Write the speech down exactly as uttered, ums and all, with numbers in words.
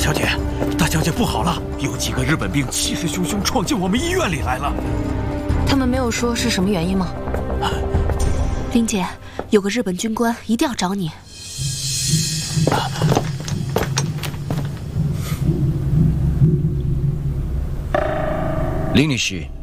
小姐，大小姐不好了，有几个日本兵气势汹汹闯进我们医院里来了。 他们没有说是什么原因吗？ 啊、 林姐，有个日本军官一定要找你。 啊、 林女士，